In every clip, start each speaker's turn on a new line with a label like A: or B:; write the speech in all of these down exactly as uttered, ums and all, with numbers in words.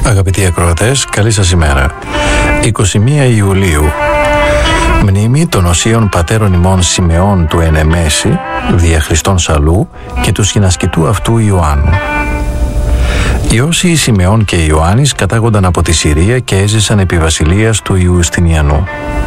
A: Αγαπητοί ακροατές, καλή σας ημέρα. είκοσι μία Ιουλίου, μνήμη των οσίων πατέρων ημών Σιμεών του Ενεμέση, δια Χριστόν Σαλού, και του συνασκητού αυτού Ιωάννου. Οι όσοι Σιμεών και Ιωάννης κατάγονταν από τη Συρία και έζησαν επί βασιλείας του Ιουστινιανού.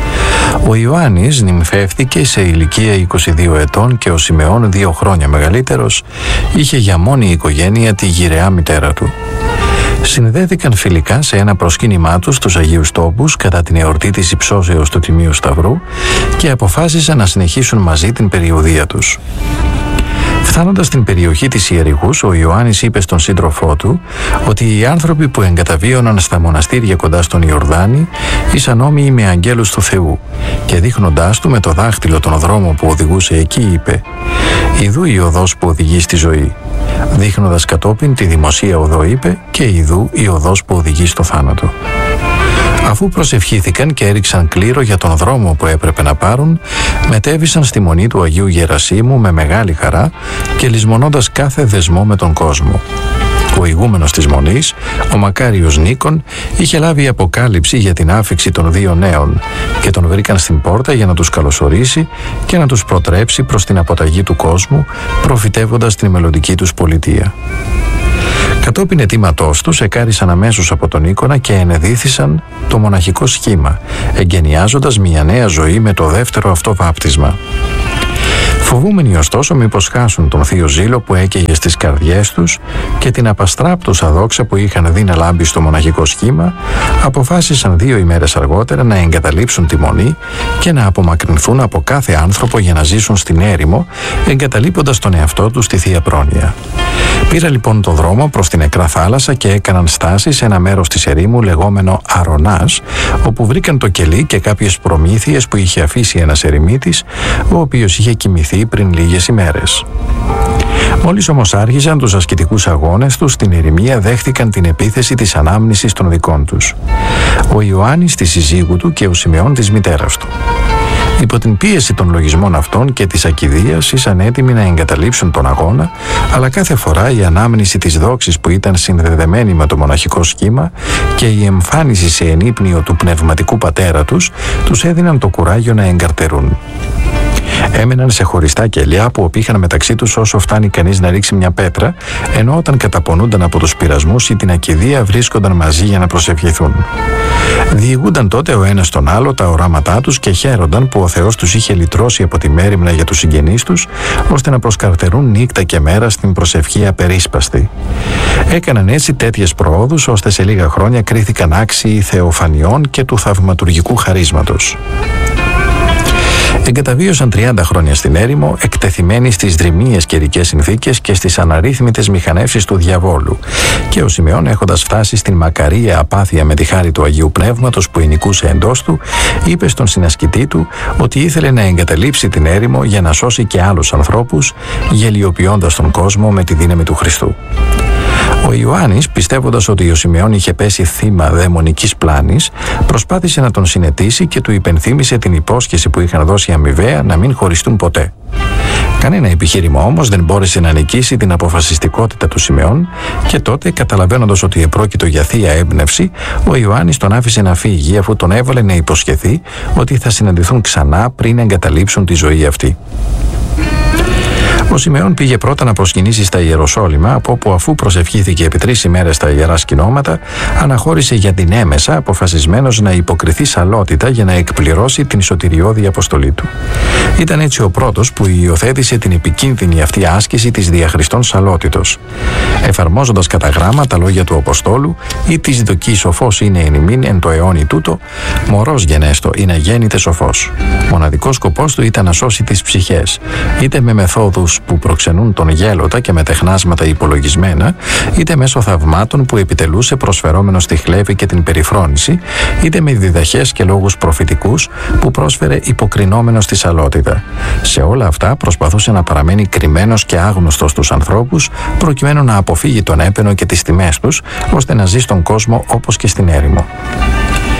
A: Ο Ιωάννης νυμφεύτηκε σε ηλικία είκοσι δύο ετών και ο Σιμεών, δύο χρόνια μεγαλύτερος, είχε για μόνη οικογένεια τη γυραιά μητέρα του. Συνδέθηκαν φιλικά σε ένα προσκύνημά τους στους Αγίους Τόπους κατά την εορτή της υψώσεως του Τιμίου Σταυρού και αποφάσισαν να συνεχίσουν μαζί την περιοδεία τους. Φτάνοντας στην περιοχή της Ιεριχούς, ο Ιωάννης είπε στον σύντροφό του ότι οι άνθρωποι που εγκαταβίωναν στα μοναστήρια κοντά στον Ιορδάνη ήσαν όμοιοι με αγγέλους του Θεού, και δείχνοντάς του με το δάχτυλο τον δρόμο που οδηγούσε εκεί, είπε: «Ιδού η οδός που οδηγεί στη ζωή». Δείχνοντας κατόπιν τη δημοσία οδό, είπε: «Και ιδού η οδός που οδηγεί στο θάνατο». Αφού προσευχήθηκαν και έριξαν κλήρο για τον δρόμο που έπρεπε να πάρουν, μετέβησαν στη μονή του Αγίου Γερασίμου με μεγάλη χαρά και λησμονώντας κάθε δεσμό με τον κόσμο. Ο ηγούμενος της μονής, ο μακάριος Νίκον, είχε λάβει αποκάλυψη για την άφιξη των δύο νέων και τον βρήκαν στην πόρτα για να τους καλωσορίσει και να τους προτρέψει προς την αποταγή του κόσμου, προφητεύοντας την μελλοντική τους πολιτεία. Κατόπιν αιτήματός τους εκάρισαν αμέσως από τον Νίκονα και ενεδίθησαν το μοναχικό σχήμα, εγκαινιάζοντας μια νέα ζωή με το δεύτερο αυτό βάπτισμα. Φοβούμενοι ωστόσο μήπως χάσουν τον θείο ζήλο που έκαιγε στις καρδιές τους και την απαστράπτουσα δόξα που είχαν δει να λάμπει στο μοναχικό σχήμα, αποφάσισαν δύο ημέρες αργότερα να εγκαταλείψουν τη μονή και να απομακρυνθούν από κάθε άνθρωπο για να ζήσουν στην έρημο, εγκαταλείποντας τον εαυτό τους στη Θεία Πρόνοια. Πήρα λοιπόν τον δρόμο προς την νεκρά θάλασσα και έκαναν στάση σε ένα μέρος της ερήμου λεγόμενο Αρονάς, όπου βρήκαν το κελί και κάποιες προμήθειες που είχε αφήσει ένας ερημίτης, ο οποίος είχε κοιμηθεί πριν λίγες ημέρες. Μόλις όμως άρχιζαν τους ασκητικούς αγώνες τους, στην ερημία δέχτηκαν την επίθεση της ανάμνησης των δικών τους. Ο Ιωάννης της συζύγου του και ο Σιμεών της μητέρας του. Υπό την πίεση των λογισμών αυτών και της ακηδείας ήσαν έτοιμοι να εγκαταλείψουν τον αγώνα, αλλά κάθε φορά η ανάμνηση της δόξης που ήταν συνδεδεμένη με το μοναχικό σχήμα και η εμφάνιση σε ενύπνιο του πνευματικού πατέρα τους, τους έδιναν το κουράγιο να εγκαρτερούν. Έμεναν σε χωριστά κελιά που οπήχαν μεταξύ τους όσο φτάνει κανείς να ρίξει μια πέτρα, ενώ όταν καταπονούνταν από τους πειρασμούς ή την ακηδεία βρίσκονταν μαζί για να προσευχηθούν. Διηγούνταν τότε ο ένας τον άλλο τα οράματά τους και χαίρονταν που ο Θεός τους είχε λυτρώσει από τη μέριμνα για τους συγγενείς τους, ώστε να προσκαρτερούν νύχτα και μέρα στην προσευχή απερίσπαστη. Έκαναν έτσι τέτοιες προόδους, ώστε σε λίγα χρόνια κρίθηκαν άξιοι θεοφανιών και του θαυματουργικού χαρίσματος. Εγκαταβίωσαν τριάντα χρόνια στην έρημο, εκτεθειμένοι στις δρυμείες καιρικές συνθήκες και στις αναρρύθμιτες μηχανεύσεις του διαβόλου, και ο Σιμεών, έχοντας φτάσει στην μακαρία απάθεια με τη χάρη του Αγίου Πνεύματος που ενοικούσε εντός του, είπε στον συνασκητή του ότι ήθελε να εγκαταλείψει την έρημο για να σώσει και άλλους ανθρώπους, γελιοποιώντας τον κόσμο με τη δύναμη του Χριστού. Ο Ιωάννης, πιστεύοντας ότι ο Σιμεών είχε πέσει θύμα δαιμονικής πλάνης, προσπάθησε να τον συνετίσει και του υπενθύμησε την υπόσχεση που είχαν δώσει αμοιβαία να μην χωριστούν ποτέ. Κανένα επιχείρημα όμως δεν μπόρεσε να νικήσει την αποφασιστικότητα του Σιμεών, και τότε, καταλαβαίνοντας ότι επρόκειτο για θεία έμπνευση, ο Ιωάννης τον άφησε να φύγει, αφού τον έβαλε να υποσχεθεί ότι θα συναντηθούν ξανά πριν εγκαταλείψουν τη ζωή αυτή. Ο Σιμεών πήγε πρώτα να προσκυνήσει στα Ιεροσόλυμα, από όπου, αφού προσευχήθηκε επί τρεις ημέρες στα ιερά σκηνώματα, αναχώρησε για την έμεσα, αποφασισμένος να υποκριθεί σαλότητα για να εκπληρώσει την σωτηριώδη αποστολή του. Ήταν έτσι ο πρώτος που υιοθέτησε την επικίνδυνη αυτή άσκηση της διαχριστών σαλότητος. Εφαρμόζοντας κατά γράμμα τα λόγια του Αποστόλου, ή της δοκή σοφός είναι εν ημίν εν το αιώνι τούτο, μωρός γενέστο είναι γέννητε σοφός. Μοναδικός σκοπός του ήταν να σώσει τις ψυχές, είτε με μεθόδους που προξενούν τον γέλοτα και με τεχνάσματα υπολογισμένα, είτε μέσω θαυμάτων που επιτελούσε προσφερόμενος τη χλέβη και την περιφρόνηση, είτε με διδαχές και λόγους προφητικούς που πρόσφερε υποκρινόμενος τη σαλότητα. Σε όλα αυτά προσπαθούσε να παραμένει κρυμμένος και άγνωστος στους ανθρώπους, προκειμένου να αποφύγει τον έπαινο και τις τιμές τους, ώστε να ζει στον κόσμο όπως και στην έρημο.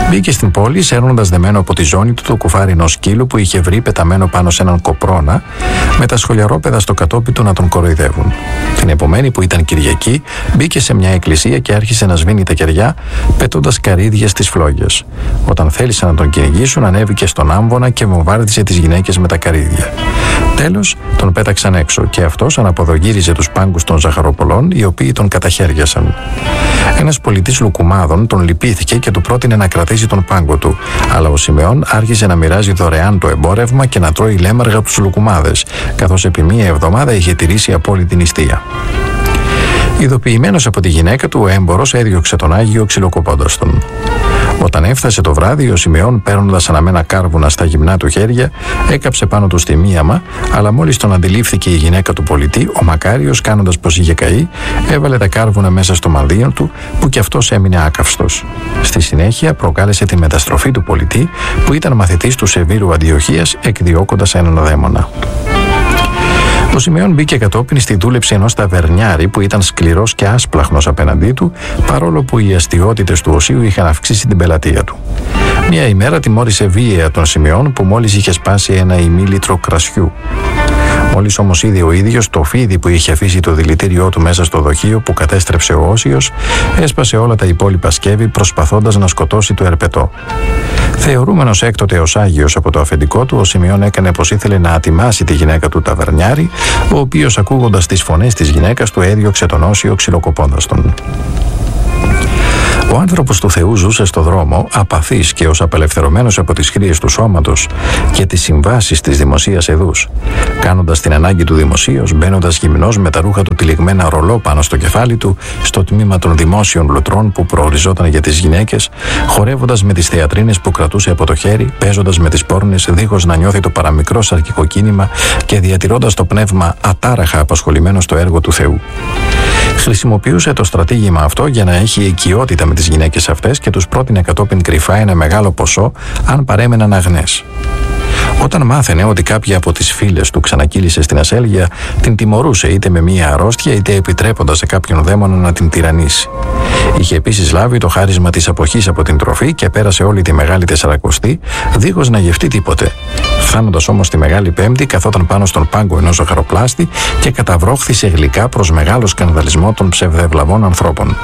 A: Μπήκε στην πόλη σέρνοντας δεμένο από τη ζώνη του το κουφάρι ενός σκύλου που είχε βρει πεταμένο πάνω σε έναν κοπρώνα, με τα σχολιαρόπαιδα στο κατόπι του να τον κοροϊδεύουν. Την επομένη, που ήταν Κυριακή, μπήκε σε μια εκκλησία και άρχισε να σβήνει τα κεριά, πετώντας καρύδια στις φλόγες. Όταν θέλησαν να τον κυνηγήσουν, ανέβηκε στον άμβονα και βομβάρδισε τις γυναίκες με τα καρύδια. Τέλος, τον πέταξαν έξω και αυτός αναποδογύριζε τους πάγκους των ζαχαροπολών, οι οποίοι τον καταχέριασαν. Ένας πολιτής Λουκουμάδων τον λυπήθηκε και του πρότεινε να κρατήσει τον πάγκο του, αλλά ο Σιμεών άρχισε να μοιράζει δωρεάν το εμπόρευμα και να τρώει λέμαργα από τους Λουκουμάδες, καθώς επί μία εβδομάδα είχε τηρήσει απόλυτη νηστεία. Ειδοποιημένος από τη γυναίκα του, ο έμπορος έδιωξε τον Άγιο ξυλοκοπώντας τον. Όταν έφτασε το βράδυ, ο Σιμεών, παίρνοντας αναμένα κάρβουνα στα γυμνά του χέρια, έκαψε πάνω του στη μίαμα, αλλά μόλις τον αντιλήφθηκε η γυναίκα του πολιτή, ο Μακάριος, κάνοντας πως είχε καεί, έβαλε τα κάρβουνα μέσα στο μανδύον του, που κι αυτός έμεινε άκαυστος. Στη συνέχεια, προκάλεσε τη μεταστροφή του πολιτή, που ήταν μαθητής του Σεβίρου Αντιοχίας, εκδιώκοντας έναν δαίμονα. Ο Σιμεών μπήκε κατόπιν στη δούλεψη ενός ταβερνιάρη που ήταν σκληρός και άσπλαχνος απέναντί του, παρόλο που οι αστιότητες του οσίου είχαν αυξήσει την πελατεία του. Μια ημέρα τιμώρησε βίαια τον Σιμεών που μόλις είχε σπάσει ένα ημίλιτρο κρασιού. Μόλις όμως είδε ο ίδιος το φίδι που είχε αφήσει το δηλητήριό του μέσα στο δοχείο που κατέστρεψε ο Όσιος, έσπασε όλα τα υπόλοιπα σκεύη προσπαθώντας να σκοτώσει το ερπετό. Θεωρούμενος έκτοτε ως Άγιος από το αφεντικό του, ο Σιμεών έκανε πως ήθελε να ατιμάσει τη γυναίκα του ταβερνιάρη, ο οποίος, ακούγοντας τις φωνές της γυναίκας του, έδιωξε τον Όσιο ξυλοκοπώντας τον. Ο άνθρωπος του Θεού ζούσε στο δρόμο, απαθής και ως απελευθερωμένος από τις χρείες του σώματος και τις συμβάσεις της δημοσίας εδούς. Κάνοντας την ανάγκη του δημοσίως, μπαίνοντας γυμνός με τα ρούχα του τυλιγμένα ρολό πάνω στο κεφάλι του, στο τμήμα των δημόσιων λουτρών που προοριζόταν για τις γυναίκες, χορεύοντας με τις θεατρίνες που κρατούσε από το χέρι, παίζοντας με τις πόρνες δίχως να νιώθει το παραμικρό σαρκικό κίνημα και διατηρώντας το πνεύμα ατάραχα απασχολημένο στο έργο του Θεού. Χρησιμοποιούσε το στρατήγημα αυτό για να έχει οικειότητα με τις γυναίκες αυτές και τους πρότεινε κατόπιν κρυφά ένα μεγάλο ποσό αν παρέμεναν αγνές. Όταν μάθαινε ότι κάποια από τις φίλες του ξανακύλησε στην ασέλγεια, την τιμωρούσε είτε με μία αρρώστια είτε επιτρέποντας σε κάποιον δαίμονα να την τυραννήσει. Είχε επίσης λάβει το χάρισμα της αποχής από την τροφή και πέρασε όλη τη Μεγάλη Τεσσαρακοστή δίχως να γευτεί τίποτε. Φτάνοντας όμως τη Μεγάλη Πέμπτη, καθόταν πάνω στον πάγκο ενός ζαχαροπλάστη και καταβρόχθησε γλυκά προς μεγάλο σκανδαλισμό των ψευδευλαβών ανθρώπων.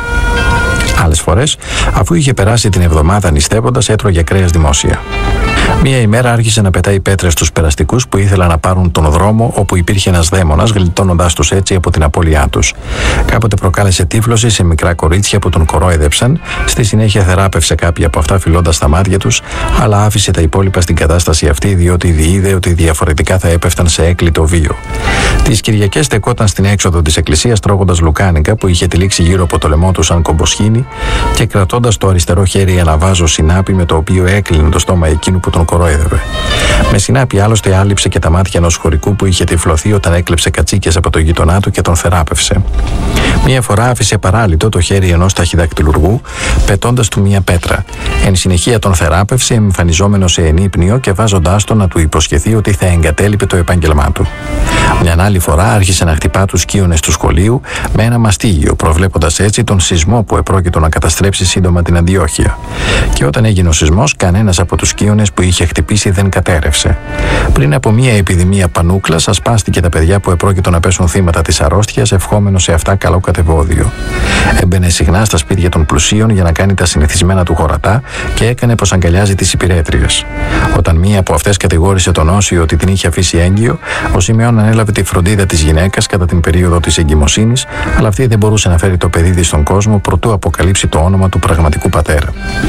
A: Άλλες φορές, αφού είχε περάσει την εβδομάδα νηστεύοντας, έτρωγε κρέας δημόσια. Μία ημέρα άρχισε να πετάει πέτρες στους περαστικούς που ήθελαν να πάρουν τον δρόμο όπου υπήρχε ένας δαίμονας, γλιτώνοντάς τους έτσι από την απώλειά τους. Κάποτε προκάλεσε τύφλωση σε μικρά κορίτσια που τον κορόιδεψαν, στη συνέχεια θεράπευσε κάποια από αυτά φιλώντας τα μάτια τους, αλλά άφησε τα υπόλοιπα στην κατάσταση αυτή διότι διείδε ότι διαφορετικά θα έπεφταν σε έκλειτο βίο. Τις Κυριακές στεκόταν στην έξοδο της εκκλησίας τρώγοντας λουκάνικα που είχε τυλίξει γύρω από το λαιμό του σαν κομποσχήνι και κρατώντας το αριστερό χέρι ένα βάζο συνάπι με το οποίο έκλεινε το στόμα εκείνου που τον κορόιδευε. Με συνάπι άλλωστε άλυψε και τα μάτια ενός χωρικού που είχε τυφλωθεί όταν έκλεψε κατσίκες από το γειτονά του και τον θεράπευσε. Μία φορά άφησε παράλυτο το χέρι ενός ταχυδακτηλουργού, πετώντας του μία πέτρα. Εν συνεχεία τον θεράπευσε, εμφανιζόμενο σε ενύπνιο και βάζοντάς τον να του υποσχεθεί ότι θα εγκατέλειπε το επάγγελμά του. Μια άλλη φορά άρχισε να χτυπά τους σκύονες του σχολείου με ένα μαστίγιο, προβλέποντας έτσι τον σεισμό που επρόκειτο να καταστρέψει σύντομα την Αντιόχεια. Και όταν έγινε ο σεισμός, κανένας από τους σκύονες που είχε χτυπήσει δεν κατέρευσε. Πριν από μια επιδημία πανούκλας, ασπάστηκε τα παιδιά που επρόκειτο να πέσουν θύματα της αρρώστιας, ευχόμενο σε αυτά καλό κατεβόδιο. Έμπαινε συχνά στα σπίτια των πλουσίων για να κάνει τα συνηθισμένα του χωρατά και έκανε πως αγκαλιάζει τις υπηρέτριες. Όταν μία από αυτές κατηγόρησε τον Όσιο ότι την είχε αφήσει έγκυο, ο Σιμεών ανέλαβε τη φροντίδα της γυναίκας κατά την περίοδο της εγκυμοσύνης, αλλά αυτή δεν μπορούσε να φέρει το παιδί της στον κόσμο προτού αποκαλύψει το όνομα του πραγματικού πατέρα.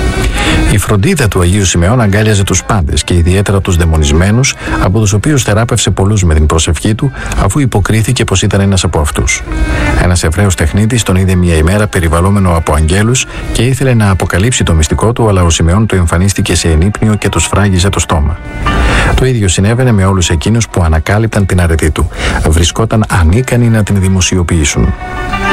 A: Η φροντίδα του Αγίου Σιμεών αγκάλιαζε τους πάντες και ιδιαίτερα τους δαιμονισμένους, από τους οποίους θεράπευσε πολλούς με την προσευχή του, αφού υποκρίθηκε πως ήταν ένας από αυτούς. Ένας Εβραίος τεχνίτης τον είδε μια ημέρα περιβαλλόμενο από αγγέλους και ήθελε να αποκαλύψει το μυστικό του, αλλά ο Σιμεών του εμφανίστηκε σε ενύπνιο και του σφράγιζε το στόμα. Το ίδιο συνέβαινε με όλους εκείνους που ανακάλυπταν την αρετή του. Βρισκόταν ανίκανοι να την δημοσιοποιήσουν.